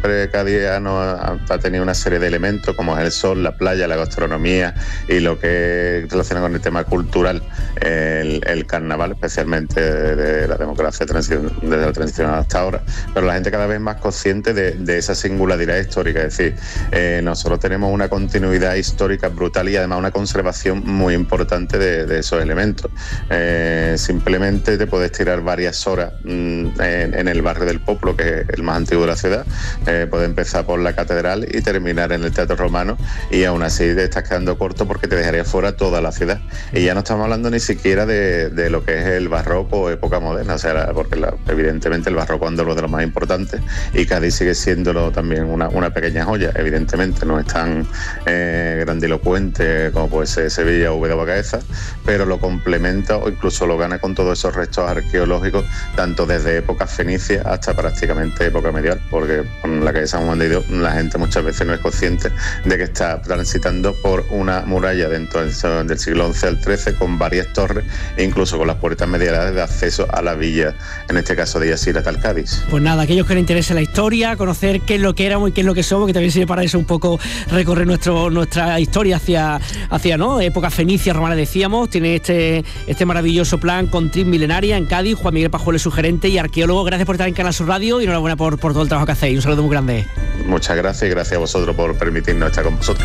siempre Cádiz ha tenido una serie de elementos como es el sol, la playa, la gastronomía y lo que relaciona con el tema cultural, el carnaval, especialmente de la democracia desde la transición hasta ahora, pero la gente cada vez más consciente de esa singularidad histórica, es decir, nosotros tenemos una continuidad histórica brutal y además una conservación muy importante de esos elementos. Simplemente te puedes tirar varias horas en el barrio del Poplo, que es el más antiguo de la ciudad. Puedes empezar por la catedral y terminar en el Teatro Romano, y aún así te estás quedando corto porque te dejaría fuera toda la ciudad. Y ya no estamos hablando ni siquiera de lo que es el barroco o época moderna, o sea, porque evidentemente el barroco es uno de los más importantes y Cádiz sigue siéndolo también una pequeña joya. Evidentemente no es tan grandilocuente como puede ser Sevilla o Úbeda Baeza, pero lo complementa o incluso lo gana con todos esos restos arqueológicos, tanto desde época fenicia hasta prácticamente época medieval, porque con la calle San Juan de Dios la gente muchas veces no es consciente de que está transitando por una muralla dentro del siglo XI al XIII con varias torres e incluso con las puertas medievales de acceso a la villa, en este caso de Yasira tal Cádiz. Pues nada, aquellos que les interese la historia, conocer qué es lo que éramos y qué es lo que somos, que también sirve para eso un poco recorrer nuestra historia hacia ¿no? Época fenicia, romana, decíamos. Tiene este maravilloso plan con Trip Milenaria en Cádiz. Juan Miguel Pajuelo es su gerente y arqueólogo. Gracias por estar en Canal Sur Radio y enhorabuena por todo el trabajo que hacéis. Un saludo muy grande. Muchas gracias y gracias a vosotros por permitirnos estar con vosotros.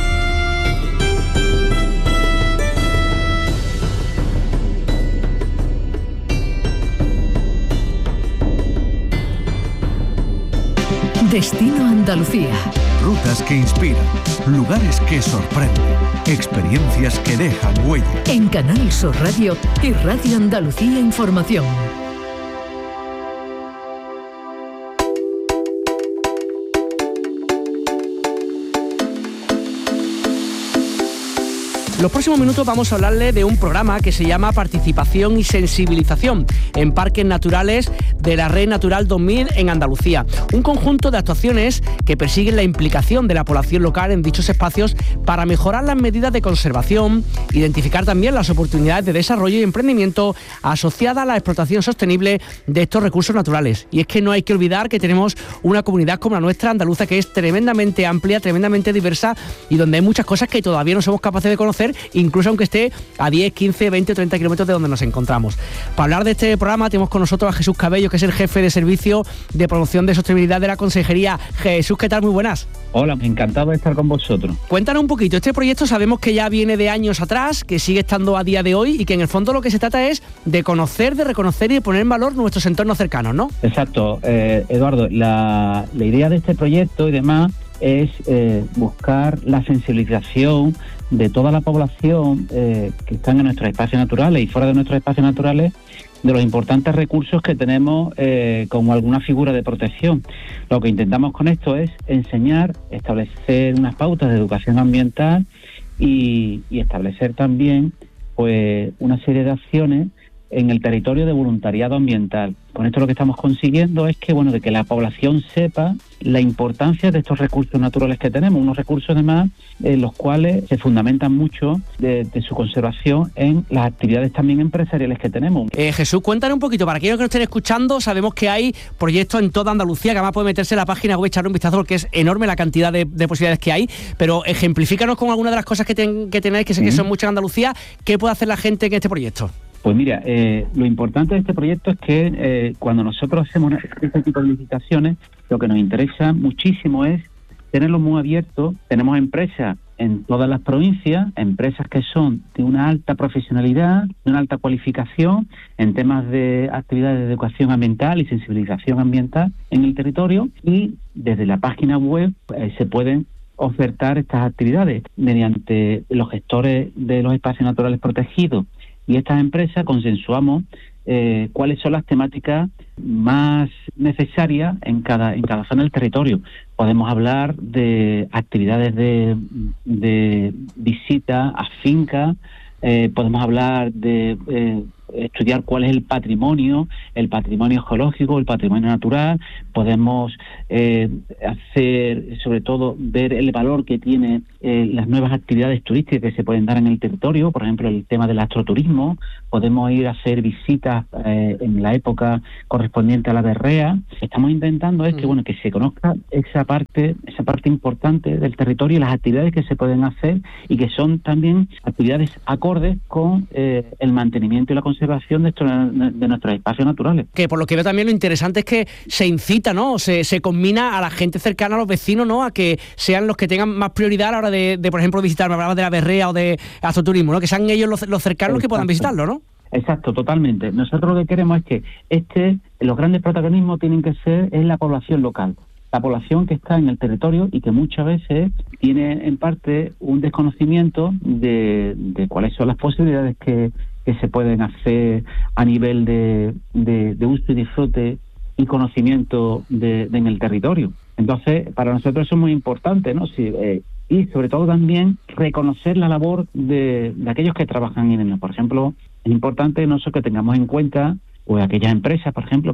Destino Andalucía. Rutas que inspiran, lugares que sorprenden, experiencias que dejan huella. En Canal Sur Radio y Radio Andalucía Información. Los próximos minutos vamos a hablarle de un programa que se llama Participación y Sensibilización en Parques Naturales de la Red Natural 2000 en Andalucía. Un conjunto de actuaciones que persiguen la implicación de la población local en dichos espacios para mejorar las medidas de conservación, identificar también las oportunidades de desarrollo y emprendimiento asociadas a la explotación sostenible de estos recursos naturales. Y es que no hay que olvidar que tenemos una comunidad como la nuestra andaluza que es tremendamente amplia, tremendamente diversa y donde hay muchas cosas que todavía no somos capaces de conocer, incluso aunque esté a 10, 15, 20 o 30 kilómetros de donde nos encontramos. Para hablar de este programa tenemos con nosotros a Jesús Cabello, que es el jefe de servicio de promoción de sostenibilidad de la Consejería. Jesús, ¿qué tal? Muy buenas. Hola, encantado de estar con vosotros. Cuéntanos un poquito, este proyecto sabemos que ya viene de años atrás, que sigue estando a día de hoy y que en el fondo lo que se trata es de conocer, de reconocer y de poner en valor nuestros entornos cercanos, ¿no? Exacto, Eduardo, la idea de este proyecto y demás es buscar la sensibilización de toda la población que están en nuestros espacios naturales y fuera de nuestros espacios naturales de los importantes recursos que tenemos como alguna figura de protección. Lo que intentamos con esto es enseñar, establecer unas pautas de educación ambiental y establecer también pues una serie de acciones en el territorio de voluntariado ambiental. Con esto lo que estamos consiguiendo es que, de que la población sepa la importancia de estos recursos naturales que tenemos, unos recursos además los cuales se fundamentan mucho de su conservación en las actividades también empresariales que tenemos. Jesús, cuéntanos un poquito, para aquellos que nos estén escuchando, sabemos que hay proyectos en toda Andalucía, que además puede meterse en la página web y echarle un vistazo porque es enorme la cantidad de posibilidades que hay, pero ejemplifícanos con alguna de las cosas que tenéis, que sé que son muchas en Andalucía. ¿Qué puede hacer la gente en este proyecto? Pues mira, lo importante de este proyecto es que cuando nosotros hacemos este tipo de licitaciones, lo que nos interesa muchísimo es tenerlo muy abierto. Tenemos empresas en todas las provincias, empresas que son de una alta profesionalidad, de una alta cualificación en temas de actividades de educación ambiental y sensibilización ambiental en el territorio, y desde la página web se pueden ofertar estas actividades mediante los gestores de los espacios naturales protegidos. Y estas empresas consensuamos cuáles son las temáticas más necesarias en cada zona del territorio. Podemos hablar de actividades de visita a fincas, podemos hablar de estudiar cuál es el patrimonio geológico, el patrimonio natural. Podemos hacer, sobre todo, ver el valor que tiene las nuevas actividades turísticas que se pueden dar en el territorio, por ejemplo, el tema del astroturismo. Podemos ir a hacer visitas en la época correspondiente a la berrea. Estamos intentando que se conozca esa parte importante del territorio y las actividades que se pueden hacer, y que son también actividades acordes con el mantenimiento y la conservación de nuestros espacios naturales. Que por lo que veo también lo interesante es que se incita, ¿no? Se combina a la gente cercana, a los vecinos, ¿no? A que sean los que tengan más prioridad a la hora de por ejemplo, visitar, me hablabas de la berrea o de astroturismo, ¿no? Que sean ellos los cercanos los que puedan visitarlo, ¿no? Exacto, totalmente. Nosotros lo que queremos es que los grandes protagonismos tienen que ser en la población local. La población que está en el territorio y que muchas veces tiene en parte un desconocimiento de cuáles son las posibilidades que se pueden hacer a nivel de uso y disfrute y conocimiento en el territorio. Entonces, para nosotros eso es muy importante, ¿no? Y sobre todo también reconocer la labor de aquellos que trabajan en él. Por ejemplo, es importante nosotros que tengamos en cuenta pues aquellas empresas, por ejemplo,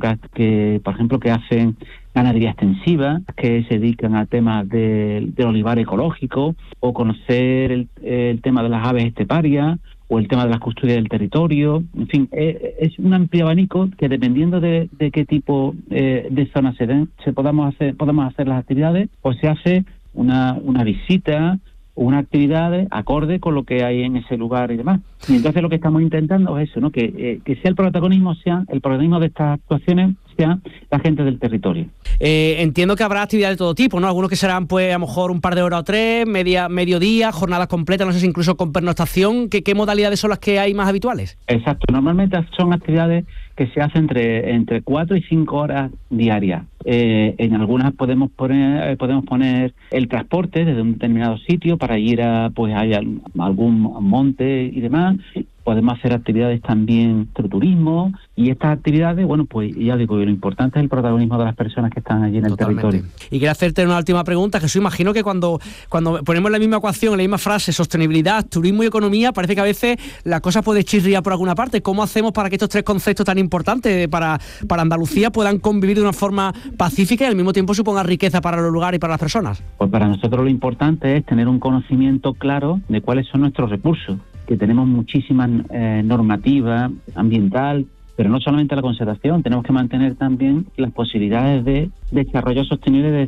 que hacen ganadería extensiva, que se dedican a temas del olivar ecológico, o conocer el tema de las aves esteparias, o el tema de las custodias del territorio. En fin, es un amplio abanico que, dependiendo de qué tipo de zonas podamos hacer las actividades, pues se hace una visita o una actividad acorde con lo que hay en ese lugar y demás. Y entonces lo que estamos intentando es eso, ¿no? Que sea el protagonismo de estas actuaciones sea la gente del territorio. Entiendo que habrá actividades de todo tipo, ¿no? Algunos que serán, pues, a lo mejor un par de horas o tres, mediodía, jornadas completas, no sé si incluso con pernoctación. ¿Qué modalidades son las que hay más habituales? Exacto, normalmente son actividades que se hacen entre 4 y 5 horas diarias. En algunas podemos poner el transporte desde un determinado sitio para ir a algún monte y demás. Podemos hacer actividades también de turismo, y estas actividades, bueno, pues ya digo, lo importante es el protagonismo de las personas que están allí en el territorio. Y quería hacerte una última pregunta, Jesús. Imagino que cuando ponemos la misma ecuación, en la misma frase, sostenibilidad, turismo y economía, parece que a veces la cosa puede chirriar por alguna parte. ¿Cómo hacemos para que estos tres conceptos tan importantes para Andalucía puedan convivir de una forma pacífica y al mismo tiempo suponga riqueza para los lugares y para las personas? Pues para nosotros lo importante es tener un conocimiento claro de cuáles son nuestros recursos, que tenemos muchísima normativa ambiental, pero no solamente la conservación, tenemos que mantener también las posibilidades de desarrollo sostenible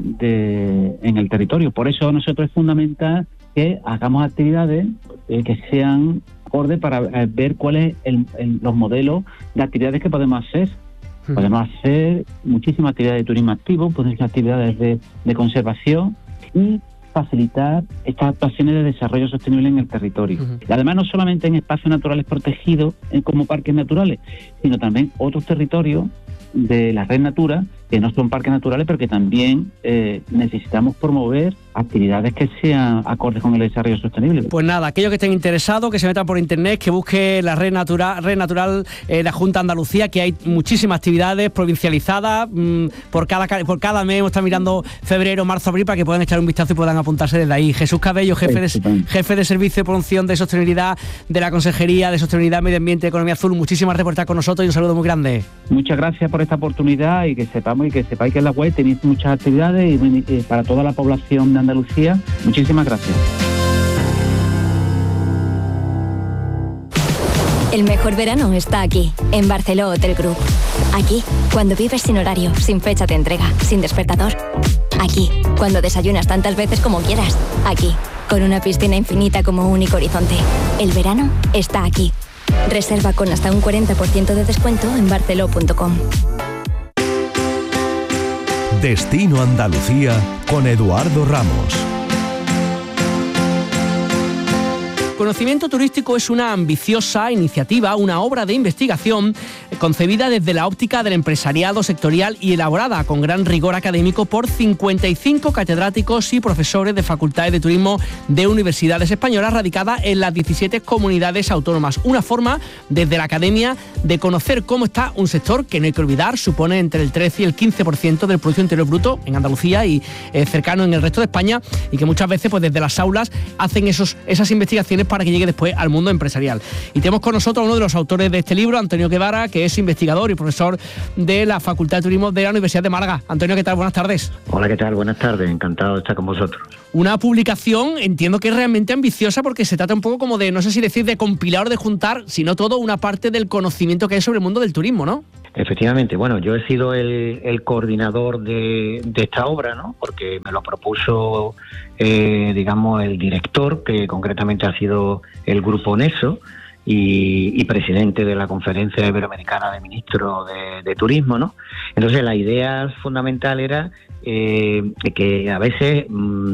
en el territorio. Por eso a nosotros es fundamental que hagamos actividades que sean acordes para ver cuáles los modelos de actividades que podemos hacer. Podemos hacer muchísimas actividades de turismo activo, podemos hacer actividades de conservación y facilitar estas actuaciones de desarrollo sostenible en el territorio. Y además, no solamente en espacios naturales protegidos como parques naturales, sino también otros territorios de la Red Natura que no son parques naturales, pero que también necesitamos promover actividades que sean acordes con el desarrollo sostenible. Pues nada, aquellos que estén interesados, que se metan por internet, que busquen la Red Natural de la Junta de Andalucía, que hay muchísimas actividades provincializadas por cada mes. Hemos estado mirando febrero, marzo, abril, para que puedan echar un vistazo y puedan apuntarse desde ahí. Jesús Cabello, jefe de Servicio de Promoción de Sostenibilidad de la Consejería de Sostenibilidad, Medio Ambiente y Economía Azul, muchísimas gracias por estar con nosotros y un saludo muy grande. Muchas gracias por esta oportunidad, y que sepáis que en la web tenéis muchas actividades y para toda la población de Andalucía. Muchísimas gracias. El mejor verano está aquí, en Barceló Hotel Group. Aquí, cuando vives sin horario, sin fecha de entrega, sin despertador. Aquí, cuando desayunas tantas veces como quieras. Aquí, con una piscina infinita como único horizonte. El verano está aquí. Reserva con hasta un 40% de descuento en barceló.com. Destino Andalucía con Eduardo Ramos. Conocimiento Turístico es una ambiciosa iniciativa, una obra de investigación concebida desde la óptica del empresariado sectorial y elaborada con gran rigor académico por 55 catedráticos y profesores de facultades de turismo de universidades españolas radicadas en las 17 comunidades autónomas. Una forma desde la academia de conocer cómo está un sector que, no hay que olvidar, supone entre el 13 y el 15% del Producto Interior Bruto en Andalucía y cercano en el resto de España, y que muchas veces pues desde las aulas hacen esas investigaciones posibles para que llegue después al mundo empresarial. Y tenemos con nosotros a uno de los autores de este libro, Antonio Guevara, que es investigador y profesor de la Facultad de Turismo de la Universidad de Málaga. Antonio, ¿qué tal? Buenas tardes. Hola, ¿qué tal? Buenas tardes, encantado de estar con vosotros. Una publicación, entiendo que es realmente ambiciosa porque se trata un poco como de, no sé si decir de compilar o de juntar, sino todo una parte del conocimiento que hay sobre el mundo del turismo, ¿no? Efectivamente, bueno, yo he sido el coordinador de esta obra, ¿no? Porque me lo propuso, digamos, el director, que concretamente ha sido el Grupo NESO, y presidente de la Conferencia Iberoamericana de Ministros de Turismo, ¿no? Entonces la idea fundamental era que a veces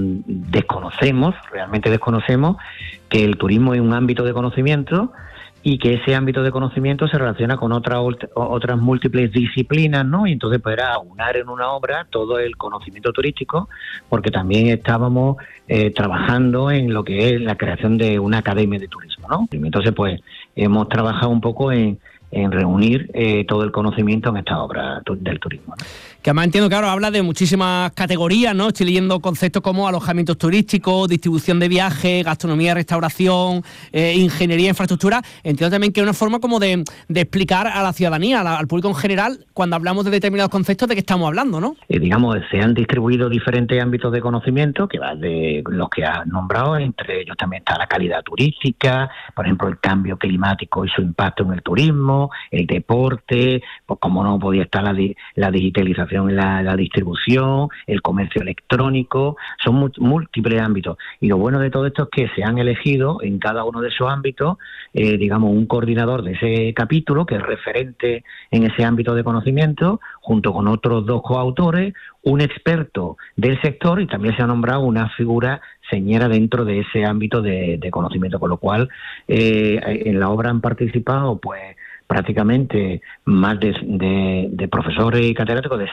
realmente desconocemos que el turismo es un ámbito de conocimiento y que ese ámbito de conocimiento se relaciona con otras múltiples disciplinas, ¿no? Y entonces poder aunar en una obra todo el conocimiento turístico, porque también estábamos trabajando en lo que es la creación de una academia de turismo, ¿no? Entonces, pues, hemos trabajado un poco en reunir todo el conocimiento en esta obra del turismo, ¿no? Que además entiendo que ahora habla de muchísimas categorías, ¿no? Estoy leyendo conceptos como alojamientos turísticos, distribución de viajes, gastronomía, restauración, ingeniería, infraestructura. Entiendo también que es una forma como de explicar a la ciudadanía, al público en general, cuando hablamos de determinados conceptos, de qué estamos hablando, ¿no? Digamos, se han distribuido diferentes ámbitos de conocimiento, que va de los que has nombrado, entre ellos también está la calidad turística, por ejemplo, el cambio climático y su impacto en el turismo, el deporte, pues como no podía estar la digitalización en la distribución, el comercio electrónico, son múltiples ámbitos. Y lo bueno de todo esto es que se han elegido en cada uno de esos ámbitos, digamos, un coordinador de ese capítulo, que es referente en ese ámbito de conocimiento, junto con otros 2 coautores, un experto del sector, y también se ha nombrado una figura señera dentro de ese ámbito de conocimiento, con lo cual en la obra han participado, pues, prácticamente más de profesores y catedráticos de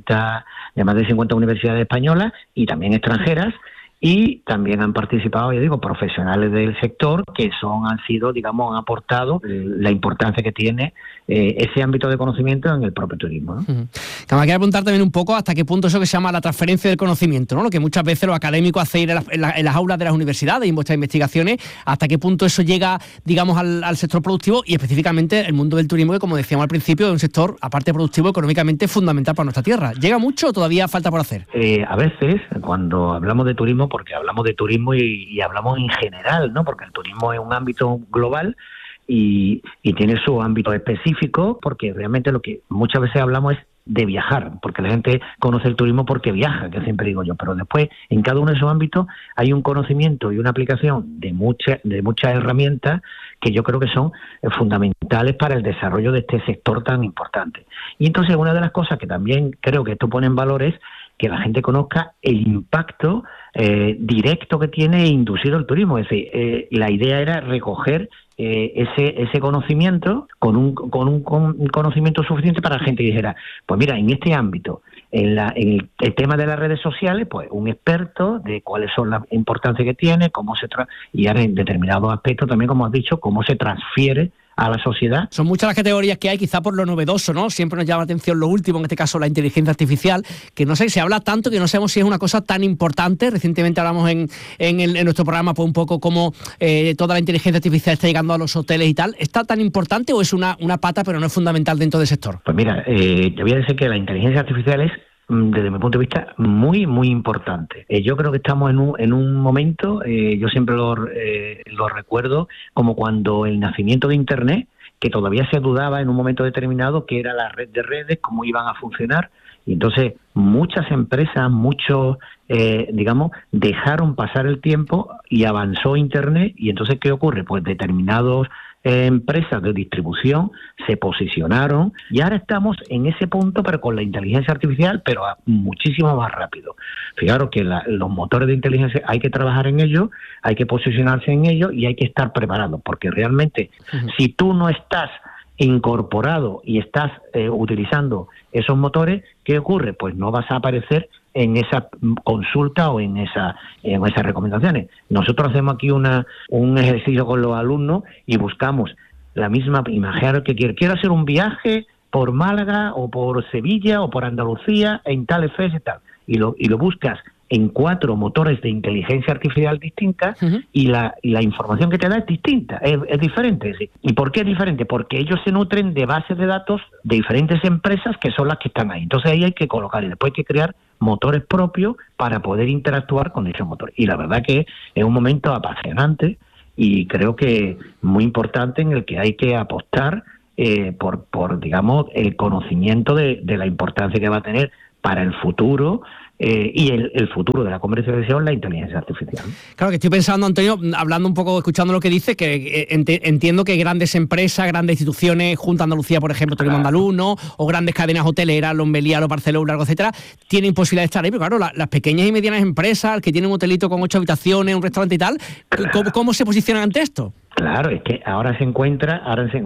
más de 50 universidades españolas y también extranjeras, y también han participado, ya digo, profesionales del sector que han aportado la importancia que tiene ese ámbito de conocimiento en el propio turismo, ¿no? Uh-huh. Me quería preguntar también un poco hasta qué punto eso que se llama la transferencia del conocimiento, ¿no? Lo que muchas veces los académicos hacen en las aulas de las universidades y en vuestras investigaciones, hasta qué punto eso llega, digamos, al sector productivo y específicamente el mundo del turismo, que como decíamos al principio, es un sector, aparte productivo, económicamente fundamental para nuestra tierra. ¿Llega mucho o todavía falta por hacer? A veces, cuando hablamos de turismo, porque hablamos de turismo y hablamos en general, ¿no? Porque el turismo es un ámbito global y tiene su ámbito específico, porque realmente lo que muchas veces hablamos es de viajar, porque la gente conoce el turismo porque viaja, que siempre digo yo, pero después en cada uno de esos ámbitos hay un conocimiento y una aplicación de muchas herramientas que yo creo que son fundamentales para el desarrollo de este sector tan importante. Y entonces una de las cosas que también creo que esto pone en valor es que la gente conozca el impacto directo que tiene inducido el turismo. Es decir, la idea era recoger ese conocimiento con un conocimiento suficiente para la gente que dijera, pues mira, en este ámbito, en el tema de las redes sociales, pues un experto de cuáles son las importancias que tiene, y ahora en determinados aspectos también, como has dicho, cómo se transfiere a la sociedad. Son muchas las categorías que hay, quizá por lo novedoso, ¿no? Siempre nos llama la atención lo último, en este caso la inteligencia artificial, que no sé, se habla tanto que no sabemos si es una cosa tan importante. Recientemente hablamos en nuestro programa pues un poco cómo toda la inteligencia artificial está llegando a los hoteles y tal. ¿Está tan importante o es una pata pero no es fundamental dentro del sector? Pues mira, te voy a decir que la inteligencia artificial es, desde mi punto de vista, muy, muy importante. Yo creo que estamos en un momento, yo siempre lo recuerdo, como cuando el nacimiento de Internet, que todavía se dudaba en un momento determinado qué era la red de redes, cómo iban a funcionar, y entonces muchas empresas, dejaron pasar el tiempo y avanzó Internet, y entonces ¿qué ocurre? Pues determinados empresas de distribución se posicionaron y ahora estamos en ese punto, pero con la inteligencia artificial, pero muchísimo más rápido. Fijaros que los motores de inteligencia hay que trabajar en ellos, hay que posicionarse en ellos y hay que estar preparados, porque realmente si tú no estás incorporado y estás utilizando esos motores, ¿qué ocurre? Pues no vas a aparecer en esa consulta o en esas recomendaciones. Nosotros hacemos aquí un ejercicio con los alumnos y buscamos la misma imagen que quiero hacer un viaje por Málaga o por Sevilla o por Andalucía en tales fechas y tal, y lo buscas en 4 motores de inteligencia artificial distintas y la información que te da es distinta, es diferente. ¿Sí? ¿Y por qué es diferente? Porque ellos se nutren de bases de datos de diferentes empresas que son las que están ahí. Entonces ahí hay que colocar y después hay que crear motores propios para poder interactuar con esos motores. Y la verdad que es un momento apasionante y creo que muy importante en el que hay que apostar por digamos, el conocimiento de la importancia que va a tener para el futuro y el futuro de la comercialización, la inteligencia artificial. Claro, que estoy pensando, Antonio, hablando un poco, escuchando lo que dice, que entiendo que grandes empresas, grandes instituciones, Junta de Andalucía, por ejemplo, Turismo Andaluz, ¿no? O grandes cadenas hoteleras, Los Meliá, Los Barceló, Largo, etcétera, tienen posibilidad de estar ahí, pero claro, las pequeñas y medianas empresas, que tienen un hotelito con 8 habitaciones, un restaurante y tal, ¿cómo se posicionan ante esto? Claro, es que ahora se encuentran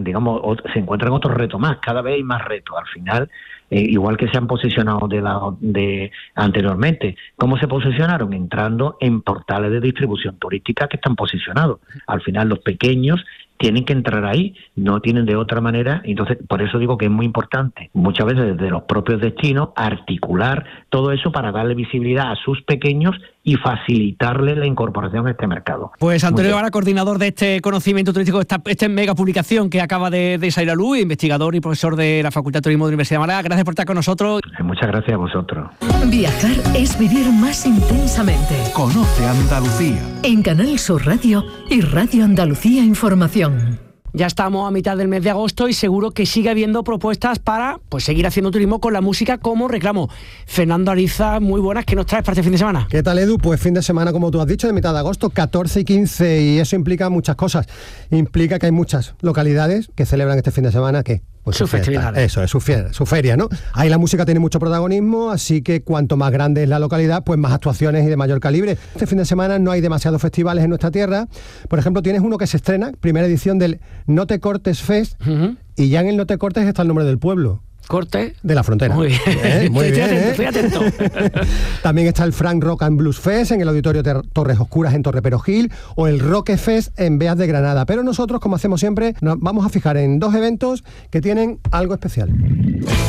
otros retos más, cada vez hay más retos. Al final, igual que se han posicionado anteriormente. ¿Cómo se posicionaron? Entrando en portales de distribución turística que están posicionados. Al final los pequeños tienen que entrar ahí, no tienen de otra manera. Entonces, por eso digo que es muy importante, muchas veces desde los propios destinos, articular todo eso para darle visibilidad a sus pequeños y facilitarle la incorporación a este mercado. Pues Antonio Guevara, coordinador de este conocimiento turístico, esta mega publicación que acaba de salir a luz, investigador y profesor de la Facultad de Turismo de la Universidad de Málaga. Gracias por estar con nosotros. Muchas gracias a vosotros. Viajar es vivir más intensamente. Conoce Andalucía. En Canal Sur Radio y Radio Andalucía Información. Ya estamos a mitad del mes de agosto y seguro que sigue habiendo propuestas para seguir haciendo turismo con la música como reclamo. Fernando Ariza, muy buenas, ¿qué nos traes para este fin de semana? ¿Qué tal, Edu? Pues fin de semana, como tú has dicho, de mitad de agosto, 14 y 15, y eso implica muchas cosas. Implica que hay muchas localidades que celebran este fin de semana que... Pues sus festividades. Eso es, su feria, ¿no? Ahí la música tiene mucho protagonismo, así que cuanto más grande es la localidad, pues más actuaciones y de mayor calibre. Este fin de semana no hay demasiados festivales en nuestra tierra. Por ejemplo, tienes uno que se estrena, primera edición del No Te Cortes Fest, y ya en el No Te Cortes está el nombre del pueblo. Corte de la Frontera. Muy bien. Muy bien. Estoy atento. También está el Frank Rock and Blues Fest en el Auditorio Torres Oscuras en Torre Perojil, o el Roque Fest en Beas de Granada. Pero nosotros, como hacemos siempre, nos vamos a fijar en 2 eventos que tienen algo especial.